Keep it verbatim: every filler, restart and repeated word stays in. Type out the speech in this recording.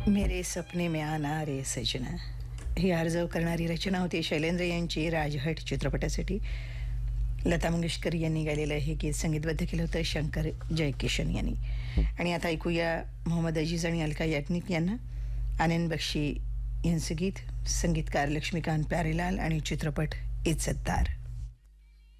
मेरे सपने में आना रे सजना ही अर्जव करणारी रचना होती शैलेंद्र यांची राजहट चित्रपटासाठी. लता मंगेशकर यांनी गायलेलं हे गीत संगीतबद्ध केलं होतं शंकर जयकिशन यांनी. आणि आता ऐकूया मोहम्मद अजीज आणि अलका याज्ञिक यांना आनंद बक्षी यांचं गीत. संगीतकार लक्ष्मीकांत प्यारेलाल आणि चित्रपट इज्जतदार.